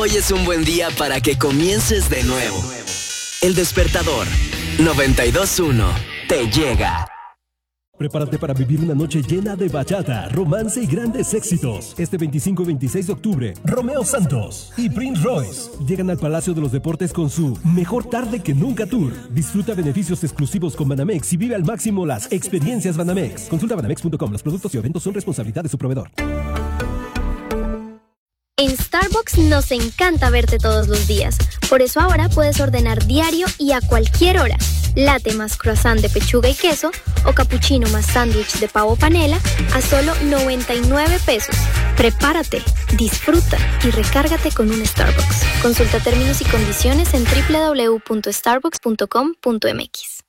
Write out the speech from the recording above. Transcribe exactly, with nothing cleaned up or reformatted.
Hoy es un buen día para que comiences de nuevo. El Despertador noventa y dos punto uno te llega. Prepárate para vivir una noche llena de bachata, romance y grandes éxitos. Este veinticinco y veintiséis de octubre, Romeo Santos y Prince Royce llegan al Palacio de los Deportes con su Mejor Tarde que Nunca Tour. Disfruta beneficios exclusivos con Banamex y vive al máximo las experiencias Banamex. Consulta banamex punto com. Los productos y eventos son responsabilidad de su proveedor. En Starbucks nos encanta verte todos los días. Por eso ahora puedes ordenar diario y a cualquier hora. Latte más croissant de pechuga y queso o cappuccino más sándwich de pavo panela a solo noventa y nueve pesos. Prepárate, disfruta y recárgate con un Starbucks. Consulta términos y condiciones en doble u doble u doble u punto starbucks punto com punto m x.